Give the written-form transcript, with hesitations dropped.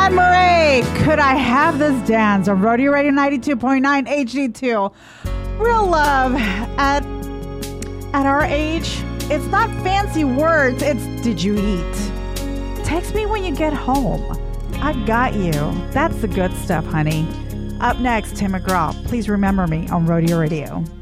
Anne Murray, Could I Have This Dance on Rodeo Radio 92.9 HD2. Real love at our age, it's not fancy words, it's did you eat? Text me when you get home. I've got you. That's the good stuff, honey. Up next, Tim McGraw. Please remember me on Rodeo Radio.